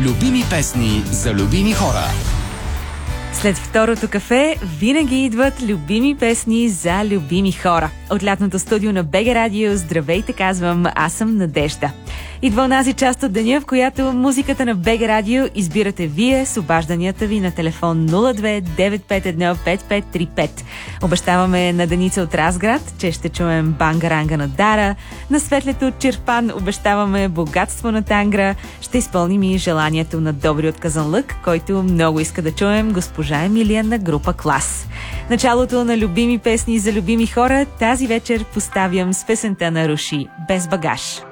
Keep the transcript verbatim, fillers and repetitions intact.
Любими песни за любими хора. След второто кафе винаги идват любими песни за любими хора. От лятното студио на БГ Радио, здравейте, казвам, аз съм Надежда. Идва онази част от деня, в която музиката на БГ Радио избирате вие с обажданията ви на телефон нула две девет пет едно пет пет три пет. Обещаваме на Деница от Разград, че ще чуем Бангаранга на Дара, на Светлето от Чирпан обещаваме Богатство на Тангра, ще изпълним и желанието на Добри от Казанлък, който много иска да чуем госпожа Емилия на група Клас. Началото на любими песни за любими хора тази вечер поставям с песента на Руши «Без багаж».